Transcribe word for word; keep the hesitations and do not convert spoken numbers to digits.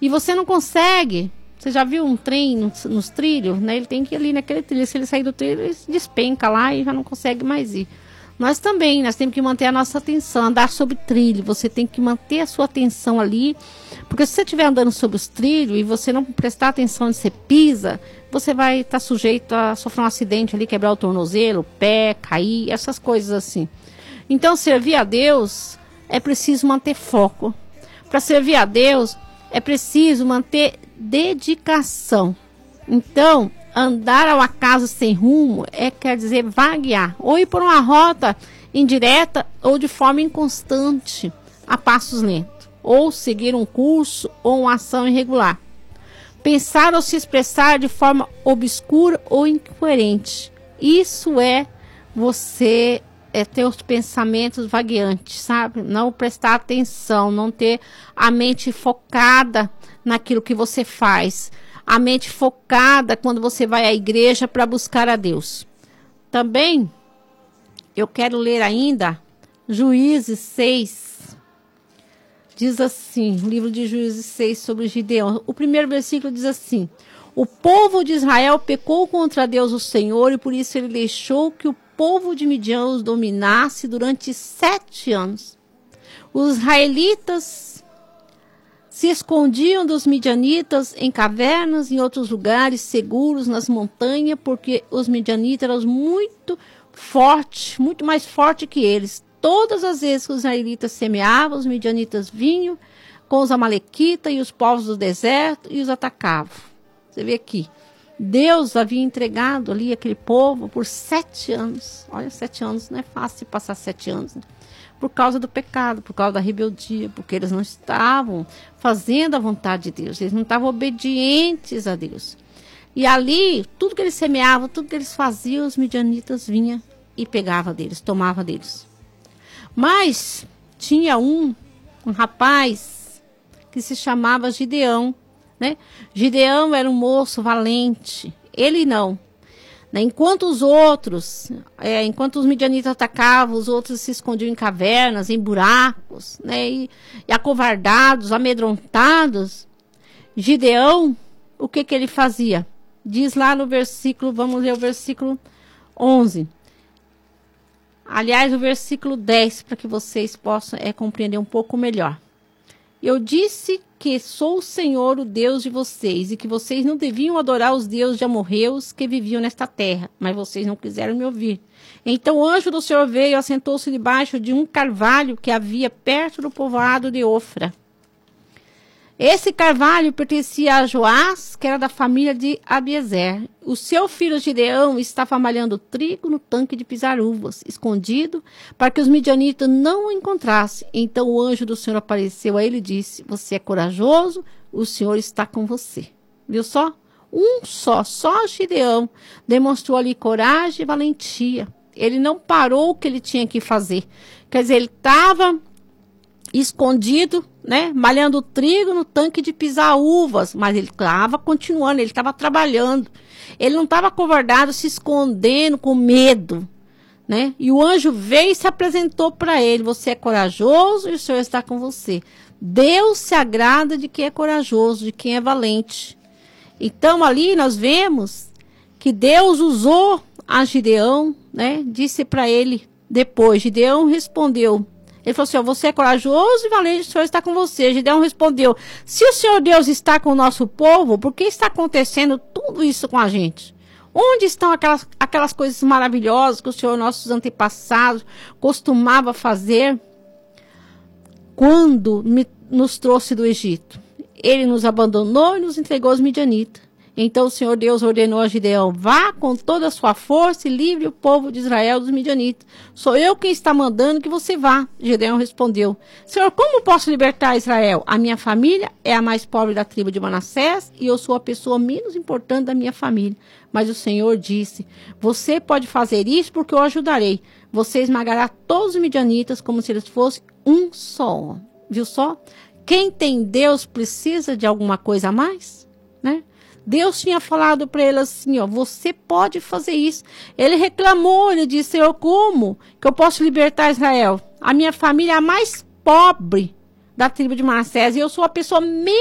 E você não consegue. Você já viu um trem nos, nos trilhos, né? Ele tem que ir ali naquele trilho. Se ele sair do trilho, ele se despenca lá e já não consegue mais ir. Nós também, nós temos que manter a nossa atenção, andar sobre trilho. Você tem que manter a sua atenção ali. Porque se você estiver andando sobre os trilhos e você não prestar atenção onde você pisa, você vai estar sujeito a sofrer um acidente ali, quebrar o tornozelo, o pé, cair, essas coisas assim. Então, servir a Deus é preciso manter foco. Para servir a Deus é preciso manter dedicação. Então, andar ao acaso sem rumo é, quer dizer, vaguear, ou ir por uma rota indireta ou de forma inconstante, a passos lentos, ou seguir um curso ou uma ação irregular. Pensar ou se expressar de forma obscura ou incoerente. Isso é você é, ter os pensamentos vagueantes, sabe? Não prestar atenção, não ter a mente focada naquilo que você faz. A mente focada quando você vai à igreja para buscar a Deus. Também, eu quero ler ainda Juízes seis. Diz assim, o livro de Juízes seis sobre Gideão. O primeiro versículo diz assim: o povo de Israel pecou contra Deus o Senhor, e por isso ele deixou que o povo de Midian os dominasse durante sete anos. Os israelitas se escondiam dos midianitas em cavernas e em outros lugares seguros nas montanhas, porque os midianitas eram muito fortes, muito mais fortes que eles. Todas as vezes que os israelitas semeavam, os midianitas vinham com os amalequitas e os povos do deserto e os atacavam. Você vê aqui, Deus havia entregado ali aquele povo por sete anos. Olha, sete anos, não é fácil passar sete anos, né? Por causa do pecado, por causa da rebeldia, porque eles não estavam fazendo a vontade de Deus, eles não estavam obedientes a Deus. E ali, tudo que eles semeavam, tudo que eles faziam, os midianitas vinham e pegavam deles, tomavam deles. Mas tinha um, um rapaz que se chamava Gideão, né? Gideão era um moço valente, ele não. Enquanto os outros, é, enquanto os midianitas atacavam, os outros se escondiam em cavernas, em buracos, né, e, e acovardados, amedrontados, Gideão, o que que ele fazia? Diz lá no versículo, vamos ler o versículo onze. Aliás, o versículo dez, para que vocês possam é, compreender um pouco melhor. Eu disse que sou o Senhor, o Deus de vocês, e que vocês não deviam adorar os deuses de amorreus que viviam nesta terra, mas vocês não quiseram me ouvir. Então o anjo do Senhor veio e assentou-se debaixo de um carvalho que havia perto do povoado de Ofra. Esse carvalho pertencia a Joás, que era da família de Abiezer. O seu filho Gideão estava malhando trigo no tanque de pisar uvas, escondido, para que os midianitas não o encontrassem. Então o anjo do Senhor apareceu a ele e disse: você é corajoso, o Senhor está com você. Viu só? Um só, só Gideão demonstrou ali coragem e valentia. Ele não parou o que ele tinha que fazer. Quer dizer, ele estava escondido, né, malhando trigo no tanque de pisar uvas, mas ele estava continuando, ele estava trabalhando, ele não estava acovardado, se escondendo com medo, né, e o anjo veio e se apresentou para ele: você é corajoso e o Senhor está com você. Deus se agrada de quem é corajoso, de quem é valente. Então ali nós vemos que Deus usou a Gideão, né, disse para ele depois, Gideão respondeu, ele falou assim: ó, você é corajoso e valente, o Senhor está com você. Gideão respondeu: se o Senhor Deus está com o nosso povo, por que está acontecendo tudo isso com a gente? Onde estão aquelas, aquelas coisas maravilhosas que o Senhor, nossos antepassados, costumava fazer quando me, nos trouxe do Egito? Ele nos abandonou e nos entregou aos midianitas. Então o Senhor Deus ordenou a Gideão: vá com toda a sua força e livre o povo de Israel dos midianitas. Sou eu quem está mandando que você vá. Gideão respondeu: Senhor, como posso libertar Israel? A minha família é a mais pobre da tribo de Manassés e eu sou a pessoa menos importante da minha família. Mas o Senhor disse: você pode fazer isso porque eu ajudarei. Você esmagará todos os midianitas como se eles fossem um só homem. Viu só? Quem tem Deus precisa de alguma coisa a mais, né? Deus tinha falado para ele assim, ó, você pode fazer isso. Ele reclamou, ele disse: Senhor, como que eu posso libertar Israel? A minha família é a mais pobre da tribo de Manassés e eu sou a pessoa menos